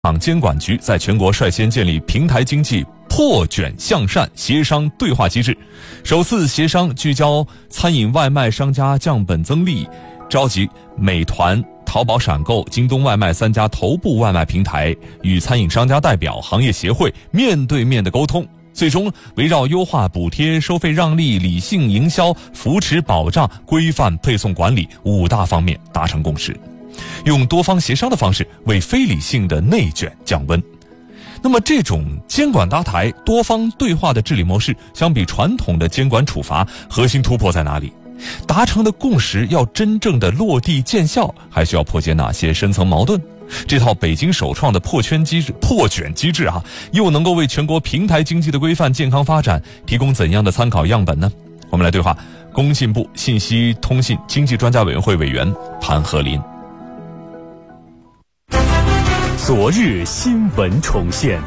监管局在全国率先建立平台经济破卷向善协商对话机制，首次协商聚焦餐饮外卖商家降本增利，召集美团、淘宝闪购、京东外卖3家头部外卖平台与餐饮商家代表、行业协会面对面的沟通，最终围绕优化补贴、收费让利、理性营销、扶持保障、规范配送管理5大方面达成共识，用多方协商的方式为非理性的内卷降温。那么这种监管搭台、多方对话的治理模式，相比传统的监管处罚，核心突破在哪里？达成的共识要真正的落地见效，还需要破解哪些深层矛盾？这套北京首创的破卷机制又能够为全国平台经济的规范健康发展提供怎样的参考样本呢？我们来对话工信部信息通信经济专家委员会委员潘和林。 昨日新闻重现。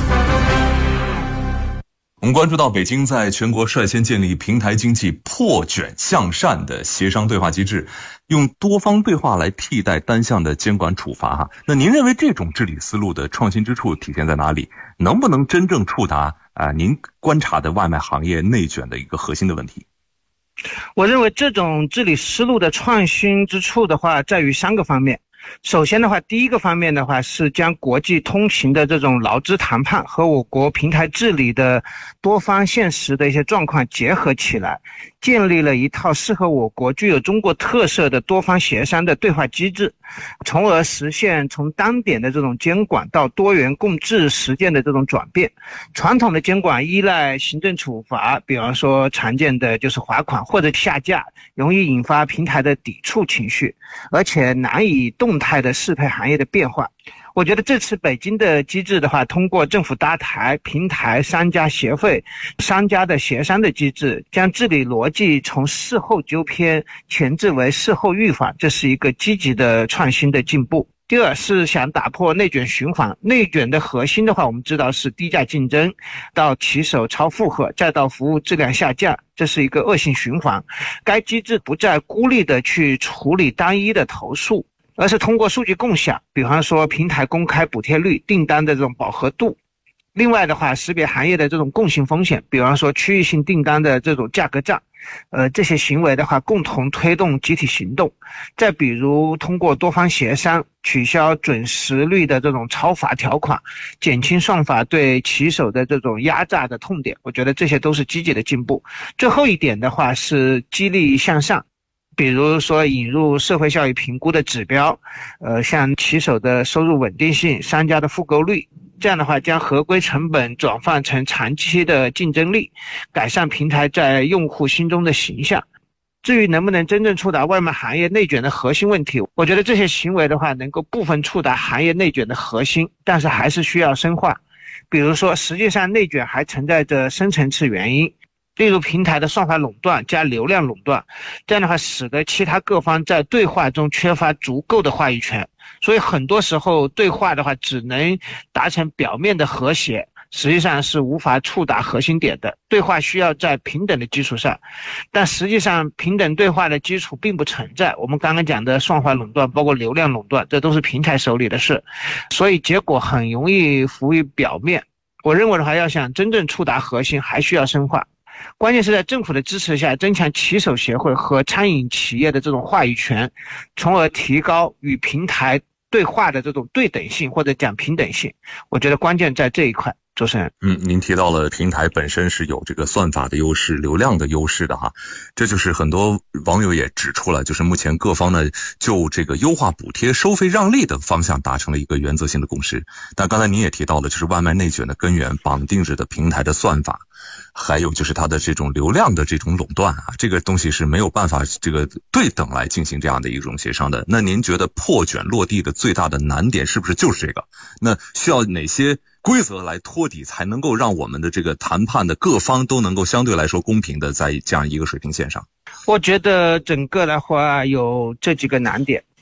我们关注到北京在全国率先建立平台经济破卷向善的协商对话机制，用多方对话来替代单向的监管处罚那您认为这种治理思路的创新之处体现在哪里？能不能真正触达您观察的外卖行业内卷的一个核心的问题？ 我认为这种治理思路的创新之处的话，在于3个方面。首先的话，第一个方面的话是将国际通行的这种劳资谈判和我国平台治理的多方现实的一些状况结合起来，建立了一套适合我国具有中国特色的多方协商的对话机制，从而实现从单点的这种监管到多元共治实践的这种转变。传统的监管依赖行政处罚，比方说常见的就是罚款或者下架，容易引发平台的抵触情绪，而且难以动态的适配行业的变化。我觉得这次北京的机制的话，通过政府搭台、平台、商家协会、商家的协商的机制，将治理逻辑从事后纠偏前置为事后预防，这是一个积极的创新的进步。第二是想打破内卷循环。内卷的核心的话，我们知道是低价竞争，到骑手超负荷，再到服务质量下降，这是一个恶性循环。该机制不再孤立的去处理单一的投诉，而是通过数据共享，比方说平台公开补贴率、订单的这种饱和度。另外的话，识别行业的这种共性风险，比方说区域性订单的这种价格战，这些行为的话，共同推动集体行动。再比如通过多方协商，取消准时率的这种超罚条款，减轻算法对骑手的这种压榨的痛点，我觉得这些都是积极的进步。最后一点的话是激励向上，比如说引入社会效益评估的指标，像骑手的收入稳定性、商家的复购率，这样的话将合规成本转换成长期的竞争力，改善平台在用户心中的形象。至于能不能真正触达外卖行业内卷的核心问题，我觉得这些行为的话能够部分触达行业内卷的核心，但是还是需要深化。比如说实际上内卷还存在着深层次原因，例如平台的算法垄断加流量垄断，这样的话使得其他各方在对话中缺乏足够的话语权，所以很多时候对话的话只能达成表面的和谐，实际上是无法触达核心点的。对话需要在平等的基础上，但实际上平等对话的基础并不存在。我们刚刚讲的算法垄断包括流量垄断，这都是平台手里的事，所以结果很容易浮于表面。我认为的话，要想真正触达核心还需要深化，关键是在政府的支持下增强骑手协会和餐饮企业的这种话语权，从而提高与平台对话的这种对等性或者讲平等性。我觉得关键在这一块。主持人， 您提到了平台本身是有这个算法的优势、流量的优势的这就是很多网友也指出了，就是目前各方呢就这个优化补贴、收费让利的方向达成了一个原则性的共识。但刚才您也提到了，就是外卖内卷的根源绑定着的平台的算法，还有就是它的这种流量的这种垄断这个东西是没有办法这个对等来进行这样的一种协商的。那您觉得破卷落地的最大的难点是不是就是这个？那需要哪些规则来托底，才能够让我们的这个谈判的各方都能够相对来说公平的在这样一个水平线上？ 我觉得整个的话有这几个难点。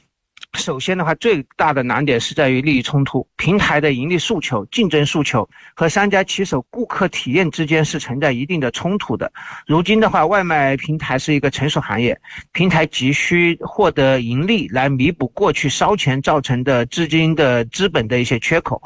首先的话，最大的难点是在于利益冲突，平台的盈利诉求、竞争诉求和商家骑手顾客体验之间是存在一定的冲突的。如今的话，外卖平台是一个成熟行业，平台急需获得盈利来弥补过去烧钱造成的资本的一些缺口。